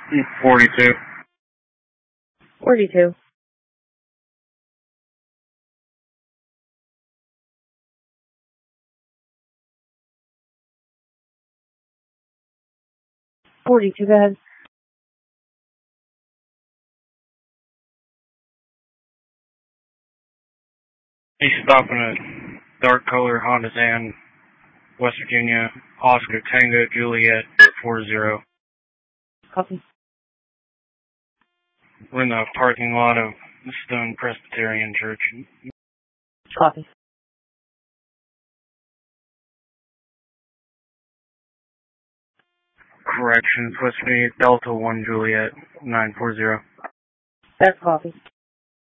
42. 42. 42, go ahead. He's stopping a dark color Honda Zan, West Virginia, Oscar Tango Juliet 40. Copy. We're in the parking lot of the Stone Presbyterian Church. Copy. Corrections, West Virginia, Delta 1 Juliet 940. That's copy.